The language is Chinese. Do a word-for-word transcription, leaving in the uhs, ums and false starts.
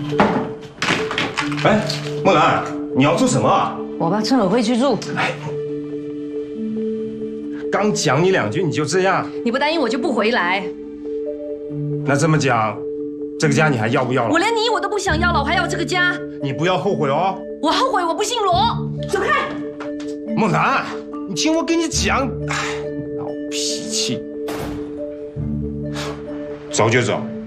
哎，梦兰，你要做什么啊？ 我爸趁我回去住。 哎，刚讲你两句你就这样？ 你不答应我就不回来。 那这么讲，这个家你还要不要了？ 我连你我都不想要了，我还要这个家？ 你不要后悔哦。 我后悔，我不姓罗。走开！ 梦兰，你听我跟你讲，哎，闹脾气，走就走。